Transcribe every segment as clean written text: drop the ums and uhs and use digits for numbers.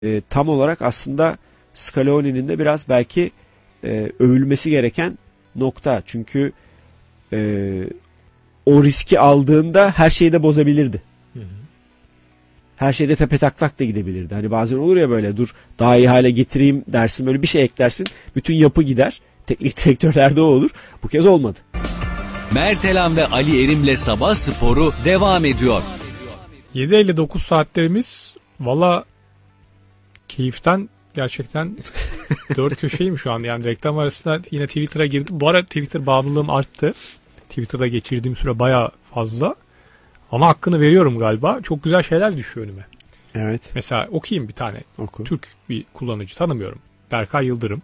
tam olarak aslında Scaloni'nin de biraz belki övülmesi gereken nokta. Çünkü o riski aldığında her şeyi de bozabilirdi. Hı hı. Her şeyde tepetaklak da gidebilirdi. Hani bazen olur ya böyle, dur daha iyi hale getireyim dersin, böyle bir şey eklersin, bütün yapı gider. Teknik direktörlerde o olur. Bu kez olmadı. Mertelan ve Ali Erim'le Sabah Sporu devam ediyor. 7.59 saatlerimiz valla keyiften gerçekten dört köşeyim şu an. Yani reklam arasında yine Twitter'a girdim. Bu ara Twitter bağımlılığım arttı. Twitter'da geçirdiğim süre baya fazla. Ama hakkını veriyorum galiba. Çok güzel şeyler düşüyor önüme. Evet. Mesela okuyayım bir tane. Oku. Türk bir kullanıcı, tanımıyorum. Berkay Yıldırım.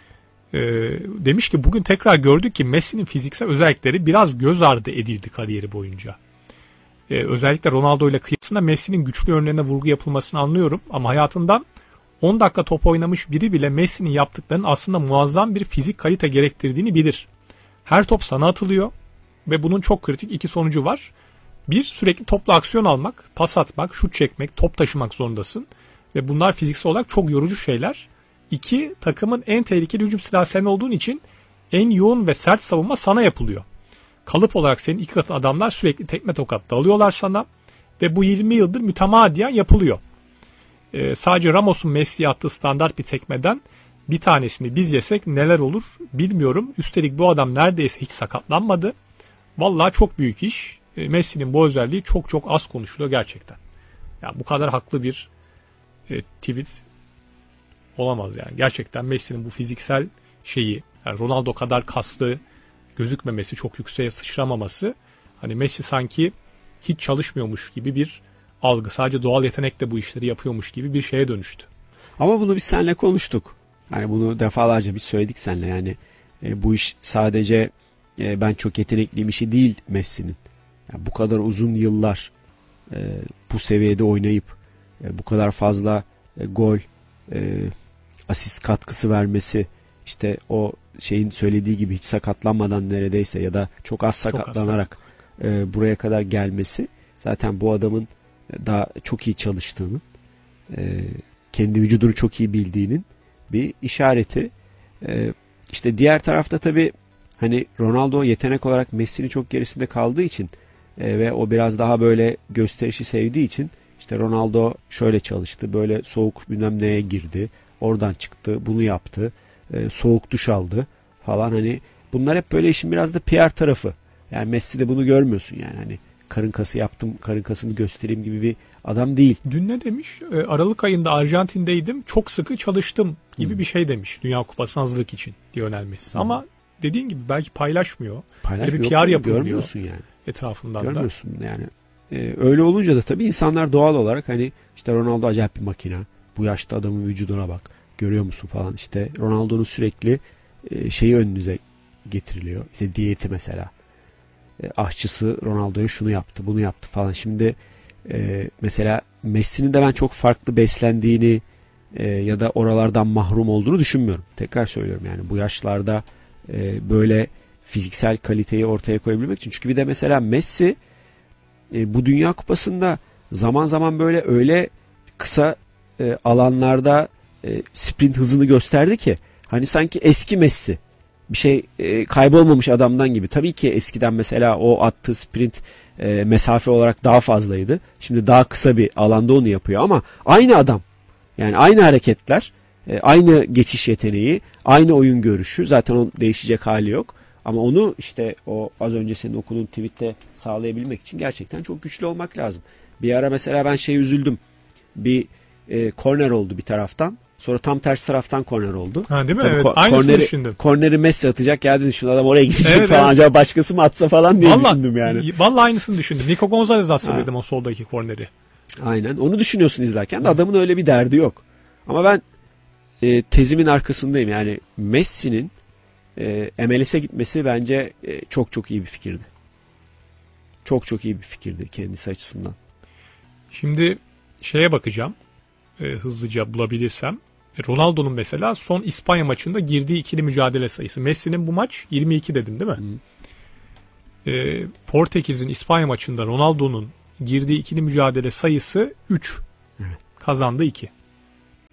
Demiş ki bugün tekrar gördük ki Messi'nin fiziksel özellikleri biraz göz ardı edildi kariyeri boyunca. Özellikle Ronaldo ile kıyasında Messi'nin güçlü yönlerine vurgu yapılmasını anlıyorum. Ama hayatından 10 dakika top oynamış biri bile Messi'nin yaptıklarının aslında muazzam bir fizik kalite gerektirdiğini bilir. Her top sana atılıyor ve bunun çok kritik iki sonucu var. Bir, sürekli topla aksiyon almak, pas atmak, şut çekmek, top taşımak zorundasın. Ve bunlar fiziksel olarak çok yorucu şeyler. İki, takımın en tehlikeli hücum silahı sen olduğun için en yoğun ve sert savunma sana yapılıyor. Kalıp olarak senin iki katı adamlar sürekli tekme tokat dalıyorlar sana ve bu 20 yıldır mütemadiyen yapılıyor. Sadece Ramos'un Messi'ye attığı standart bir tekmeden bir tanesini biz yesek neler olur bilmiyorum. Üstelik bu adam neredeyse hiç sakatlanmadı. Vallahi çok büyük iş. Messi'nin bu özelliği çok çok az konuşuluyor gerçekten. Yani bu kadar haklı bir tweet olamaz yani. Gerçekten Messi'nin bu fiziksel şeyi, yani Ronaldo kadar kaslı gözükmemesi, çok yükseğe sıçramaması, hani Messi sanki hiç çalışmıyormuş gibi bir algı, sadece doğal yetenekle bu işleri yapıyormuş gibi bir şeye dönüştü. Ama bunu biz seninle konuştuk. Yani bunu defalarca biz söyledik seninle. Yani bu iş sadece ben çok yetenekliyim işi değil Messi'nin. Yani bu kadar uzun yıllar bu seviyede oynayıp bu kadar fazla gol, asist katkısı vermesi, işte o şeyin söylediği gibi hiç sakatlanmadan neredeyse ya da çok az sakatlanarak buraya kadar gelmesi zaten bu adamın daha çok iyi çalıştığının, kendi vücudunu çok iyi bildiğinin bir işareti. İşte diğer tarafta tabii hani Ronaldo yetenek olarak Messi'nin çok gerisinde kaldığı için ve o biraz daha böyle gösterişi sevdiği için işte Ronaldo şöyle çalıştı, böyle soğuk bilmem neye girdi, oradan çıktı, bunu yaptı, soğuk duş aldı falan, hani bunlar hep böyle işin biraz da PR tarafı. Yani Messi'de bunu görmüyorsun yani, hani karın kası yaptım, karın kasımı göstereyim gibi bir adam değil. Dün ne demiş? Aralık ayında Arjantin'deydim, çok sıkı çalıştım gibi bir şey demiş Dünya Kupası hazırlık için Lionel Messi. Ama dediğin gibi belki paylaşmıyor. Bir PR yapılmıyor. Görmüyorsun yani. Etrafından görmüyorsun yani. Öyle olunca da tabii insanlar doğal olarak hani işte Ronaldo acayip bir makine. Bu yaşta adamın vücuduna bak. Görüyor musun falan. İşte Ronaldo'nun sürekli şeyi önünüze getiriliyor. İşte diyeti mesela. Aşçısı Ronaldo'ya şunu yaptı, bunu yaptı falan. Şimdi mesela Messi'nin de ben çok farklı beslendiğini ya da oralardan mahrum olduğunu düşünmüyorum. Tekrar söylüyorum yani bu yaşlarda böyle fiziksel kaliteyi ortaya koyabilmek için. Çünkü bir de mesela Messi bu Dünya Kupası'nda zaman zaman böyle öyle kısa alanlarda sprint hızını gösterdi ki hani sanki eski Messi, bir şey kaybolmamış adamdan gibi. Tabii ki eskiden mesela o attığı sprint mesafe olarak daha fazlaydı. Şimdi daha kısa bir alanda onu yapıyor ama aynı adam. Yani aynı hareketler, aynı geçiş yeteneği, aynı oyun görüşü. Zaten onun değişecek hali yok. Ama onu işte o az önce senin okuduğun tweette sağlayabilmek için gerçekten çok güçlü olmak lazım. Bir ara mesela ben üzüldüm. Bir korner oldu bir taraftan. Sonra tam ters taraftan korner oldu. Ha, değil mi? Tabii evet. Aynısını düşündüm. Korneri Messi atacak. Ya dedim şunu, adam oraya gidecek evet, falan. Evet. Acaba başkası mı atsa falan diye düşündüm yani. Vallahi aynısını düşündüm. Nico Gonzalez atsa dedim o soldaki korneri. Aynen. Onu düşünüyorsun izlerken de adamın öyle bir derdi yok. Ama ben tezimin arkasındayım. Yani Messi'nin MLS'e gitmesi bence çok çok iyi bir fikirdi. Çok çok iyi bir fikirdi kendisi açısından. Şimdi şeye bakacağım. Hızlıca bulabilirsem. Ronaldo'nun mesela son İspanya maçında girdiği ikili mücadele sayısı. Messi'nin bu maç 22 dedim değil mi? Portekiz'in İspanya maçında Ronaldo'nun girdiği ikili mücadele sayısı 3. Evet. Kazandı 2.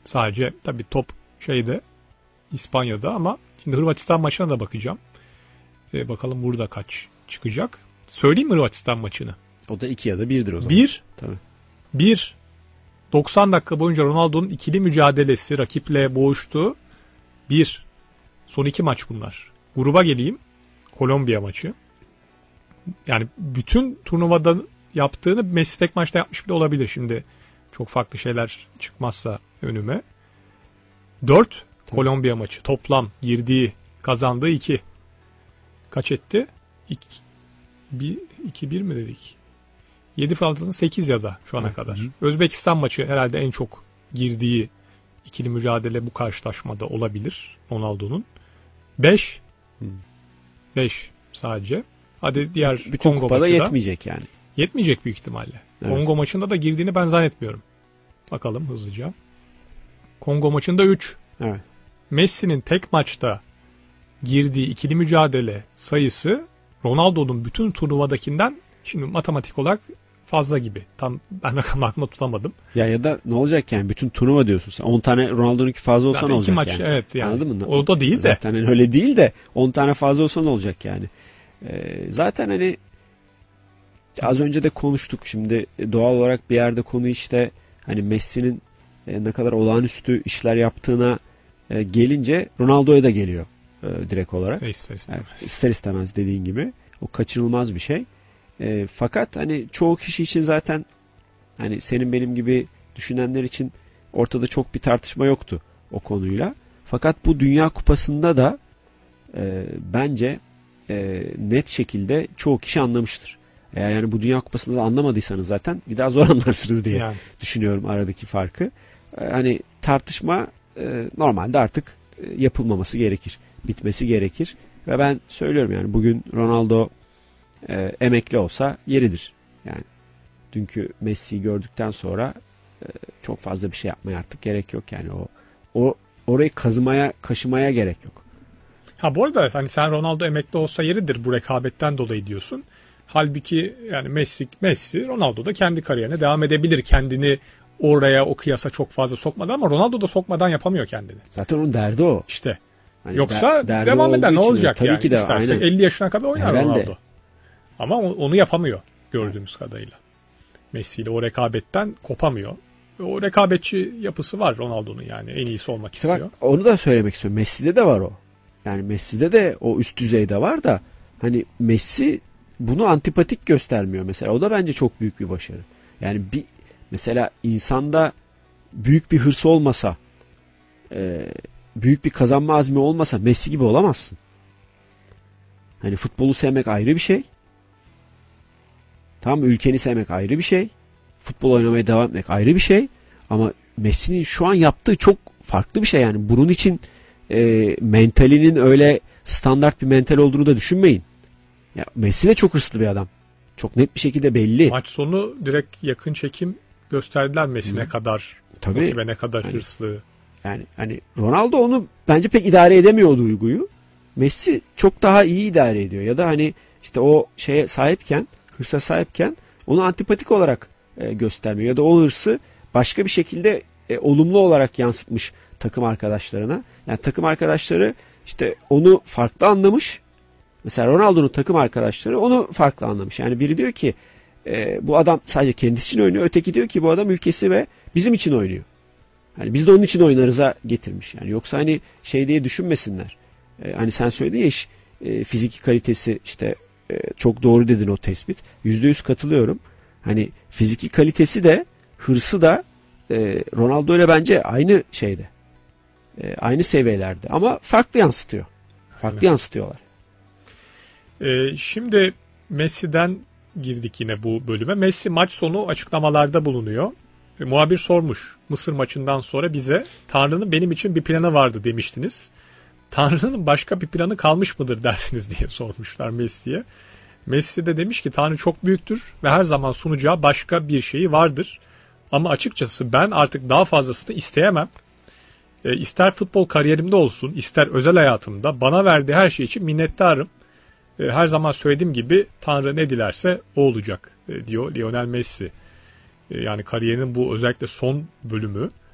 Sadece tabii top şeyde İspanya'da ama şimdi Hırvatistan maçına da bakacağım. Bakalım burada kaç çıkacak. Söyleyeyim mi Hırvatistan maçını? O da 2 ya da 1'dir o zaman. 1. Tabii. 1. 90 dakika boyunca Ronaldo'nun ikili mücadelesi, rakiple boğuştuğu 1. Son 2 maç bunlar. Gruba geleyim. Kolombiya maçı. Yani bütün turnuvada yaptığını Messi tek maçta yapmış bile olabilir şimdi. Çok farklı şeyler çıkmazsa önüme. 4. Kolombiya maçı. Toplam girdiği, kazandığı 2. Kaç etti? 2-1 mi dedik? 7 fazlasının 8 ya da şu ana kadar. Özbekistan maçı herhalde en çok girdiği ikili mücadele bu karşılaşmada olabilir Ronaldo'nun. 5. 5 sadece. Hadi diğer Bütün Kongo kupada maçı da yetmeyecek yani. yetmeyecek büyük ihtimalle. Evet. Kongo maçında da girdiğini ben zannetmiyorum. Bakalım hızlıca. Kongo maçında 3. Evet. Messi'nin tek maçta girdiği ikili mücadele sayısı Ronaldo'nun bütün turnuvadakinden şimdi matematik olarak fazla gibi. Tam ben rakamı aklımda tutamadım. Ya da ne olacak yani bütün turnuva diyorsun sen. 10 tane Ronaldo'nunki fazla olsa Zaten ne olacak 2 maç yani? evet yani. Anladın mı? O da değil de. Zaten hani öyle değil de 10 tane fazla olsa ne olacak yani? Zaten hani az önce de konuştuk. Şimdi doğal olarak bir yerde konu işte hani Messi'nin ne kadar olağanüstü işler yaptığına gelince Ronaldo'ya da geliyor direkt olarak. Yani ister istemez dediğin gibi. O kaçınılmaz bir şey. Fakat hani çoğu kişi için zaten hani senin benim gibi düşünenler için ortada çok bir tartışma yoktu o konuyla. Fakat bu Dünya Kupası'nda da bence net şekilde çoğu kişi anlamıştır. Eğer yani bu Dünya Kupası'nda da anlamadıysanız zaten bir daha zor anlarsınız diye düşünüyorum aradaki farkı. Hani tartışma normalde artık yapılmaması gerekir. Bitmesi gerekir. Ve ben söylüyorum yani bugün Ronaldo emekli olsa yeridir. Yani dünkü Messi'yi gördükten sonra çok fazla bir şey yapmaya artık gerek yok yani o orayı kaşımaya gerek yok. Ha bu arada hani sen Ronaldo emekli olsa yeridir bu rekabetten dolayı diyorsun. Halbuki yani Messi Ronaldo da kendi kariyerine devam edebilir. Kendini oraya o kıyasa çok fazla sokmadan ama Ronaldo da sokmadan yapamıyor kendini. Zaten onun derdi o. İşte. Hani yoksa devam eder ne olacak tabii yani. Ki de, İsterse aynen. 50 yaşına kadar oynar Herhalde. Ronaldo. Ama onu yapamıyor gördüğümüz kadarıyla. Messi ile o rekabetten kopamıyor. O rekabetçi yapısı var Ronaldo'nun yani en iyisi olmak İşte istiyor. bak, onu da söylemek istiyorum. Messi'de de var o. Yani Messi'de de o üst düzeyde var da hani Messi bunu antipatik göstermiyor mesela. O da bence çok büyük bir başarı. Yani mesela insanda büyük bir hırsı olmasa büyük bir kazanma azmi olmasa Messi gibi olamazsın. Hani futbolu sevmek ayrı bir şey. Tamam ülkeni sevmek ayrı bir şey. Futbol oynamaya devam etmek ayrı bir şey. Ama Messi'nin şu an yaptığı çok farklı bir şey yani. Bunun için mentalinin öyle standart bir mental olduğunu da düşünmeyin. Ya Messi de çok hırslı bir adam. Çok net bir şekilde belli. Maç sonu direkt yakın çekim gösterdiler Messi ne kadar motive, ne kadar hırslı. Yani hani Ronaldo onu bence pek idare edemiyor o duyguyu. Messi çok daha iyi idare ediyor. Ya da hani işte o şeye sahipken, hırsa sahipken onu antipatik olarak göstermiyor. Ya da o hırsı başka bir şekilde olumlu olarak yansıtmış takım arkadaşlarına. Yani takım arkadaşları işte onu farklı anlamış. Mesela Ronaldo'nun takım arkadaşları onu farklı anlamış. Yani biri diyor ki bu adam sadece kendisi için oynuyor. Öteki diyor ki bu adam ülkesi ve bizim için oynuyor. Hani biz de onun için oynarız'a getirmiş. Yani yoksa hani şey diye düşünmesinler. Hani sen söyledin ya fiziki kalitesi işte çok doğru dedin o tespit. %100 katılıyorum. Hani fiziki kalitesi de hırsı da Ronaldo ile bence aynı şeyde. Aynı seviyelerde ama farklı yansıtıyor. Farklı yansıtıyorlar. Şimdi Messi'den girdik yine bu bölüme. Messi maç sonu açıklamalarda bulunuyor. Muhabir sormuş Mısır maçından sonra bize Tanrı'nın benim için bir planı vardı demiştiniz. Tanrı'nın başka bir planı kalmış mıdır dersiniz diye sormuşlar Messi'ye. Messi de demiş ki Tanrı çok büyüktür ve her zaman sunacağı başka bir şeyi vardır. Ama açıkçası ben artık daha fazlasını isteyemem. İster futbol kariyerimde olsun, ister özel hayatımda bana verdiği her şey için minnettarım. Her zaman söylediğim gibi Tanrı ne dilerse o olacak diyor Lionel Messi. Yani kariyerinin bu özellikle son bölümü